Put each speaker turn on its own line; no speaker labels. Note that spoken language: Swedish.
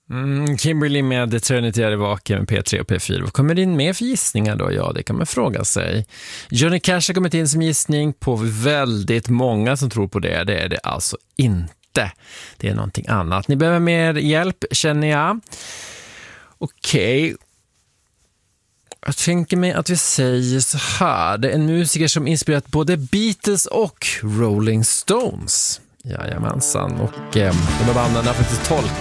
Kimberly med Eternity är tillbaka med P3 och P4. Vad kommer det in med för gissningar då? Ja, det kan man fråga sig. Johnny Cash har kommit in som gissning på väldigt många som tror på det. Det är det alltså inte. Det är någonting annat. Ni behöver mer hjälp, känner jag. Okej. Jag tänker mig att vi säger så här. Det är en musiker som inspirerat både Beatles och Rolling Stones. Jajamensan. Och de här banden har faktiskt 12